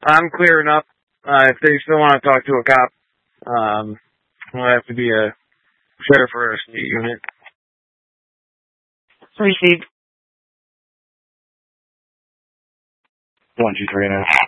I'm clearing up. If they still want to talk to a cop, it'll have to be a sheriff or a state unit. Received. 123 now.